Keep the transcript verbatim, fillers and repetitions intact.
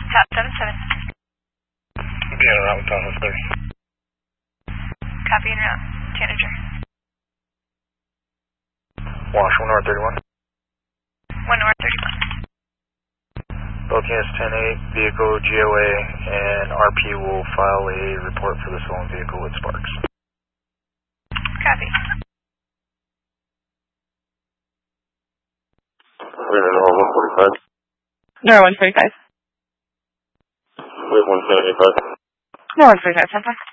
Top seven seven. Okay, around with Tom thirty. Copy and route. Tanager. Wash, one North thirty-one. one North thirty-one. Both units ten eight, vehicle G O A, and R P will file a report for the stolen vehicle with Sparks. Copy. one forty-five. No, one forty-five. We have one seventy-five. No, one forty-five, ten five.